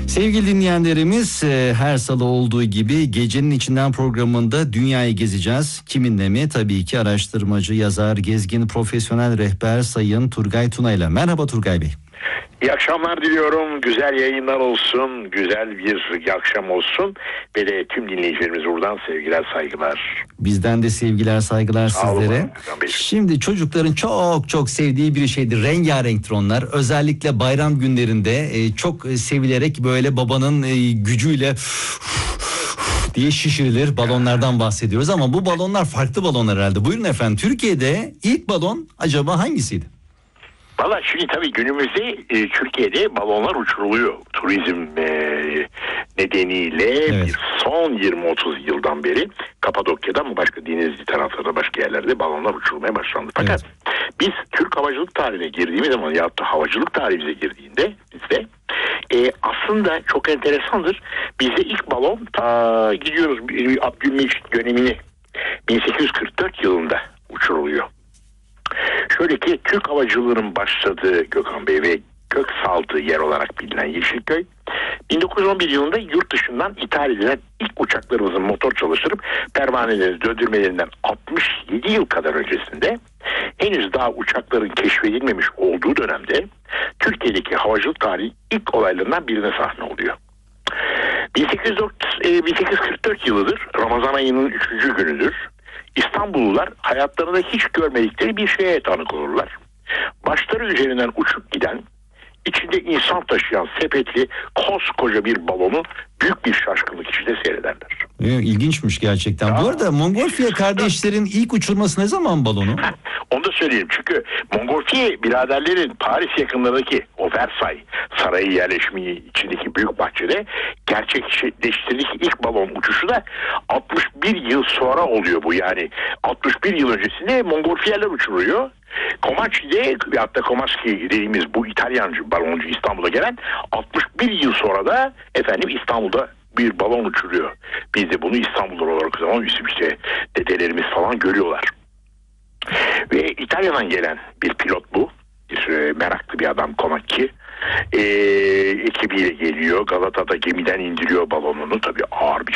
Sevgili dinleyenlerimiz, her salı olduğu gibi gecenin içinden programında dünyayı gezeceğiz. Kiminle mi? Tabii ki araştırmacı, yazar, gezgin, profesyonel rehber Sayın Turgay Tunay'la. Merhaba Turgay Bey. İyi akşamlar diliyorum. Güzel yayınlar olsun. Güzel bir akşam olsun. Ve de tüm dinleyicilerimiz buradan sevgiler, saygılar. Bizden de sevgiler, saygılar sizlere. Olun, şimdi çocukların çok sevdiği bir şeydir. Rengarenktir onlar. Özellikle bayram günlerinde çok sevilerek böyle babanın gücüyle diye şişirilir. Balonlardan bahsediyoruz ama bu balonlar farklı balonlar herhalde. Buyurun efendim. Türkiye'de ilk balon acaba hangisiydi? Valla şimdi tabii günümüzde Türkiye'de balonlar uçuruluyor. Turizm nedeniyle Evet. Bir son 20-30 yıldan beri Kapadokya'da mı başka Denizli taraflarda başka yerlerde balonlar uçurulmaya başlandı. Fakat biz Türk havacılık tarihine girdiğimiz zaman ya da havacılık tarihimize girdiğinde bizde aslında çok enteresandır. Bizde ilk balon ta gidiyoruz Abdülmecit dönemini 1844 yılında uçuruluyor. Şöyle ki Türk havacılığının başladığı Gökhan Bey ve gök saldığı yer olarak bilinen Yeşilköy 1911 yılında yurt dışından ithal edilen ilk uçaklarımızın motor çalıştırıp pervaneleri döndürmelerinden 67 yıl kadar öncesinde henüz daha uçakların keşfedilmemiş olduğu dönemde Türkiye'deki havacılık tarihi ilk olaylarından birine sahne oluyor. 1844 yılıdır, Ramazan ayının 3. günüdür. İstanbullular hayatlarında hiç görmedikleri bir şeye tanık olurlar. Başları üzerinden uçup giden, içinde insan taşıyan sepetli koskoca bir balonu büyük bir şaşkınlık içinde seyrederler. İlginçmiş gerçekten. Bu arada Montgolfier kardeşlerin ilk uçurması ne zaman balonu? Onu da söyleyeyim çünkü Montgolfier biraderlerin Paris yakınlarındaki o Versailles sarayı yerleşmeyi içindeki büyük bahçede gerçekleştirdiği ilk balon uçuşu da 61 yıl sonra oluyor bu. Yani 61 yıl öncesinde Montgolfier'ler uçuruyor. Comanche'de hatta Comanche dediğimiz bu İtalyancı baloncu İstanbul'a gelen 61 yıl sonra da efendim İstanbul'da bir balon uçuruyor. Biz de bunu İstanbullular olarak o zaman işte dedelerimiz falan görüyorlar. Ve İtalya'dan gelen bir pilot bu. Bir meraklı bir adam Comanche. Ekibiyle geliyor. Galata'da gemiden indiriyor balonunu. Tabii ağır bir